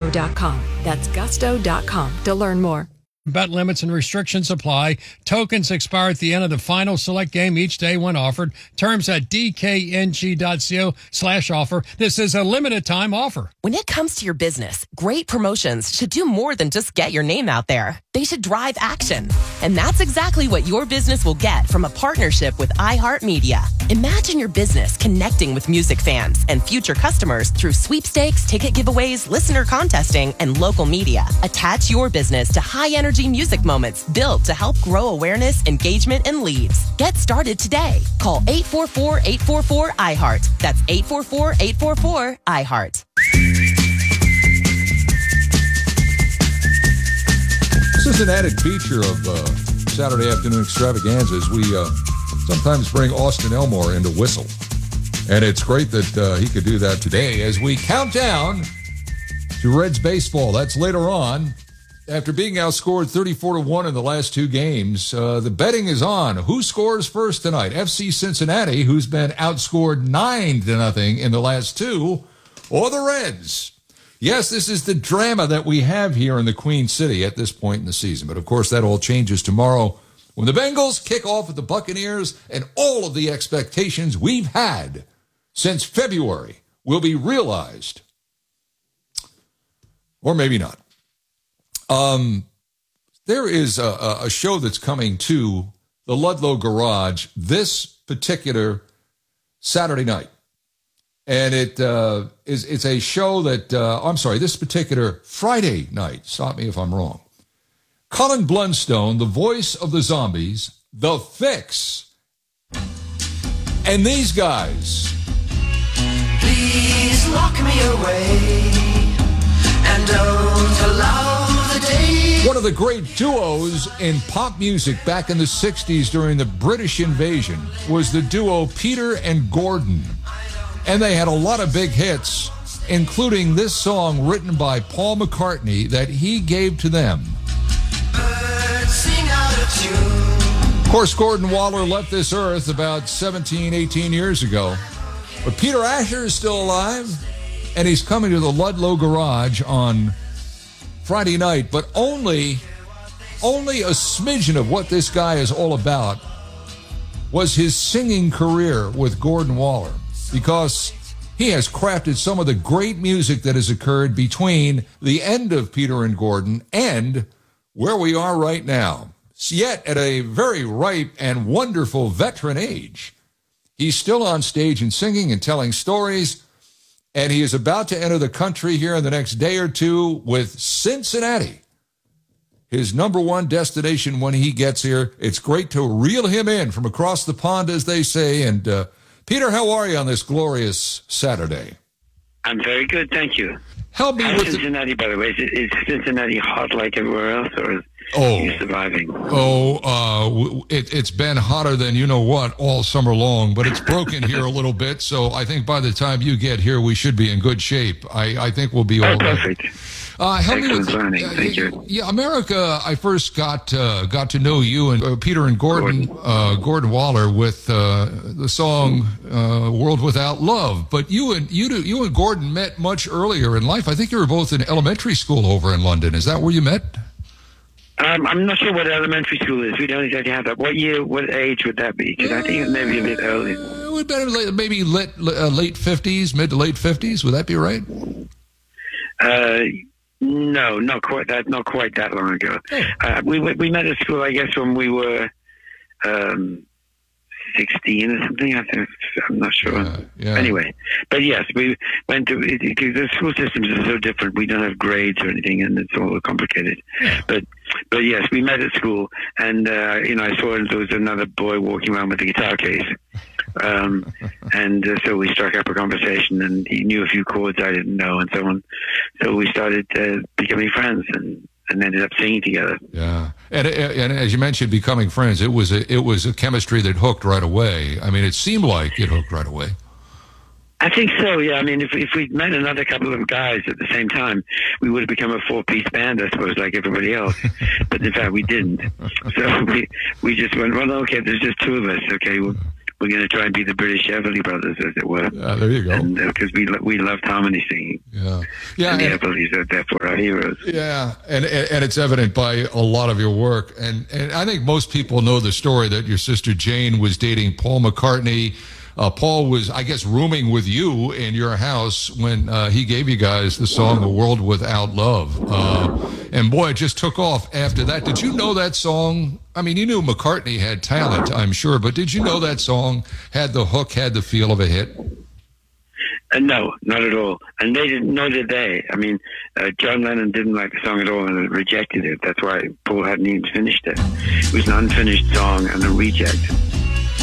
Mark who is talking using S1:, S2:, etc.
S1: gusto.com. That's gusto.com to learn more.
S2: Bet limits and restrictions apply. Tokens expire at the end of the final select game each day when offered. Terms at dkng.co/offer. This is a limited time offer.
S3: When it comes to your business, great promotions should do more than just get your name out there. They should drive action. And that's exactly what your business will get from a partnership with iHeartMedia. Imagine your business connecting with music fans and future customers through sweepstakes, ticket giveaways, listener contesting, and local media. Attach your business to high-energy music moments built to help grow awareness, engagement, and leads. Get started today. Call 844-844-iHeart. That's 844-844-iHeart.
S4: This is an added feature of Saturday Afternoon Extravaganzas. We sometimes bring Austin Elmore in to whistle. And it's great that he could do that today as we count down to Reds baseball. That's later on. After being outscored 34-1 in the last two games, the betting is on. Who scores first tonight? FC Cincinnati, who's been outscored 9-0 in the last two, or the Reds? Yes, this is the drama that we have here in the Queen City at this point in the season. But, of course, that all changes tomorrow when the Bengals kick off with the Buccaneers and all of the expectations we've had since February will be realized. Or maybe not. There is a show that's coming to the Ludlow Garage this particular Saturday night. And it's a show that, this particular Friday night. Stop me if I'm wrong. Colin Blunstone, the voice of the Zombies, The Fix, and these guys.
S5: Please lock me away and don't allow the day.
S4: One of the great duos in pop music back in the 60s during the British invasion was the duo Peter and Gordon. And they had a lot of big hits, including this song written by Paul McCartney that he gave to them.
S5: Birds sing out of tune.
S4: Of course, Gordon Waller left this earth about 17, 18 years ago. But Peter Asher is still alive, and he's coming to the Ludlow Garage on Friday night. But only a smidgen of what this guy is all about was his singing career with Gordon Waller, because he has crafted some of the great music that has occurred between the end of Peter and Gordon and where we are right now. Yet at a very ripe and wonderful veteran age, he's still on stage and singing and telling stories, and he is about to enter the country here in the next day or two with Cincinnati, his number one destination when he gets here. It's great to reel him in from across the pond, as they say, and Peter, how are you on this glorious Saturday?
S6: I'm very good, thank you.
S4: Help me with
S6: Cincinnati, by the way. Is Cincinnati hot like everywhere else, or are you surviving?
S4: It's been hotter than you know what all summer long, but it's broken here a little bit, so I think by the time you get here, we should be in good shape. I think we'll be all right.
S6: Perfect.
S4: Help me with
S6: thank you.
S4: Yeah, America. I first got to know you and Peter and Gordon Waller with the song "World Without Love." But you and Gordon met much earlier in life. I think you were both in elementary school over in London. Is that where you met?
S6: I'm not sure what elementary school is. We don't exactly have that. What age would that be? Because I think it's maybe a bit early.
S4: It would be maybe late 50s, mid to late 50s. Would that be right?
S6: No, not quite that. Not quite that long ago. We met at school, I guess, when we were 16 or something. I'm not sure.
S4: Yeah.
S6: Anyway, but yes, we went to. The school systems are so different. We don't have grades or anything, and it's all complicated.
S4: Yeah.
S6: But yes, we met at school, and I saw there was another boy walking around with a guitar case. So we struck up a conversation, and he knew a few chords I didn't know, and so on. So we started becoming friends, and ended up singing together.
S4: Yeah, and as you mentioned, becoming friends, it was a chemistry that hooked right away. I mean, it seemed like it hooked right away.
S6: I think so, yeah. I mean, if we'd met another couple of guys at the same time, we would have become a four-piece band, I suppose, like everybody else. But in fact, we didn't. So we just went, well, okay, there's just two of us. Okay, we'll we're going to try and be the British Everly Brothers, as it were.
S4: There you go.
S6: Because we loved harmony singing.
S4: Yeah.
S6: And the Everlys are therefore our heroes.
S4: Yeah, and it's evident by a lot of your work. And I think most people know the story that your sister Jane was dating Paul McCartney. Paul was, I guess, rooming with you in your house when he gave you guys the song "A World Without Love," and boy, it just took off after that. Did you know that song? I mean, you knew McCartney had talent, I'm sure, but did you know that song had the hook, had the feel of a hit?
S6: No, not at all. And they didn't, nor did they. I mean, John Lennon didn't like the song at all and rejected it. That's why Paul hadn't even finished it. It was an unfinished song and a reject.